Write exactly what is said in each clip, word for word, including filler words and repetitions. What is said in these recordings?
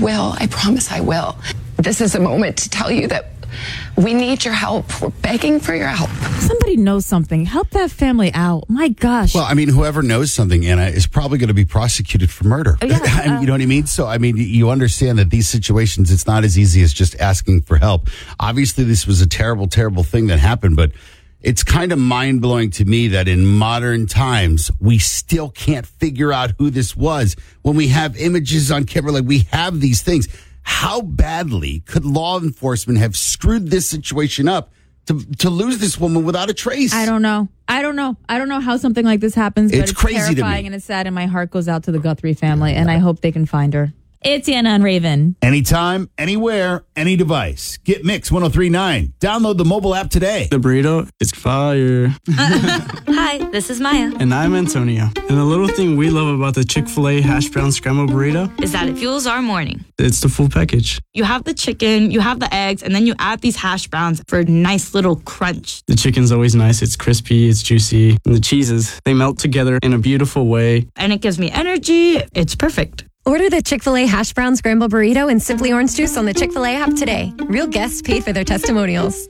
will. I promise I will. This is a moment to tell you that we need your help. We're begging for your help. Somebody knows something. Help that family out. My gosh. Well, I mean, whoever knows something, Anna, is probably going to be prosecuted for murder. Yeah, I mean, uh, you know what I mean? So, I mean, you understand that these situations, it's not as easy as just asking for help. Obviously, this was a terrible, terrible thing that happened, but it's kind of mind-blowing to me that in modern times, we still can't figure out who this was when we have images on camera, like we have these things. How badly could law enforcement have screwed this situation up to to lose this woman without a trace? I don't know. I don't know. I don't know how something like this happens, but It's it's, crazy to me. terrifying and it's sad, and my heart goes out to the Guthrie family, and I hope they can find her. It's Anna and Raven. Anytime, anywhere, any device. Get Mix one oh three point nine. Download the mobile app today. The burrito is fire. Hi, this is Maya. And I'm Antonio. And the little thing we love about the Chick-fil-A hash brown scrambled burrito Is that it fuels our morning. it's the full package. You have the chicken, you have the eggs, and then you add these hash browns for a nice little crunch. The chicken's always nice. It's crispy, it's juicy. And the cheeses, they melt together in a beautiful way. And it gives me energy. It's perfect. Order the Chick-fil-A Hash Brown Scramble Burrito and Simply Orange Juice on the Chick-fil-A app today. Real guests paid for their testimonials.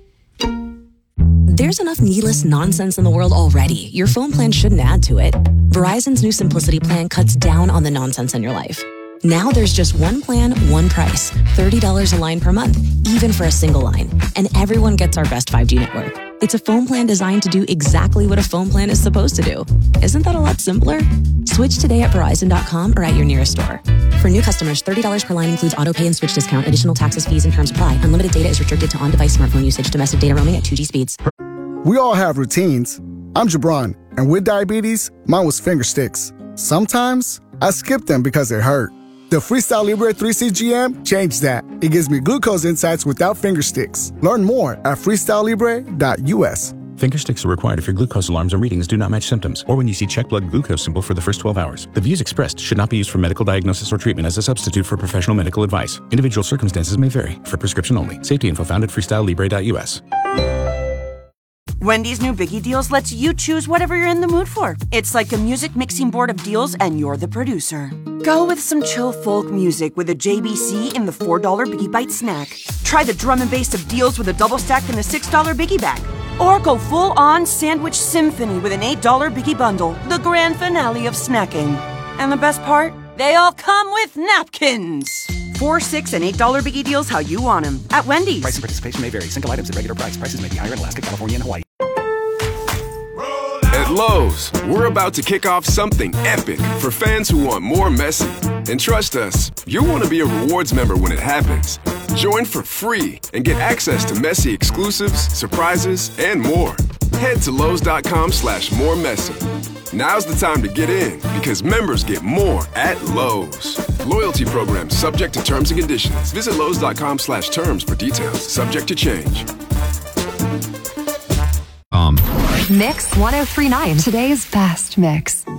There's enough needless nonsense in the world already. Your phone plan shouldn't add to it. Verizon's new Simplicity plan cuts down on the nonsense in your life. Now there's just one plan, one price. thirty dollars a line per month, even for a single line. And everyone gets our best five G network. It's a phone plan designed to do exactly what a phone plan is supposed to do. Isn't that a lot simpler? Switch today at Verizon dot com or at your nearest store. For new customers, thirty dollars per line includes auto pay and switch discount. Additional taxes, fees, and terms apply. Unlimited data is restricted to on-device smartphone usage. Domestic data roaming at two G speeds. We all have routines. I'm Jabron, and with diabetes, mine was finger sticks. Sometimes I skip them because they hurt. The Freestyle Libre three C G M changed that. It gives me glucose insights without finger sticks. Learn more at freestyle libre dot U S. Finger sticks are required if your glucose alarms and readings do not match symptoms, or when you see check blood glucose symbol for the first twelve hours. The views expressed should not be used for medical diagnosis or treatment as a substitute for professional medical advice. Individual circumstances may vary. For prescription only. Safety info found at freestyle libre dot U S. Wendy's new Biggie Deals lets you choose whatever you're in the mood for. It's like a music mixing board of deals, and you're the producer. Go with some chill folk music with a J B C in the four dollar Biggie Bite snack. Try the drum and bass of deals with a double stack in the six dollar Biggie bag. Or go full-on sandwich symphony with an eight dollar Biggie bundle, the grand finale of snacking. And the best part? They all come with napkins. Four, six, and eight dollar Biggie Deals how you want them at Wendy's. Price and participation may vary. Single items at regular price. Prices may be higher in Alaska, California, and Hawaii. At Lowe's, we're about to kick off something epic for fans who want more Messi. And trust us, you'll want to be a rewards member when it happens. Join for free and get access to Messi exclusives, surprises, and more. Head to Lowe's dot com slash more Messi. Now's the time to get in because members get more at Lowe's. Loyalty program subject to terms and conditions. Visit Lowe's dot com slash terms for details. Subject to change. Um. Mix one oh three point nine, today's best mix.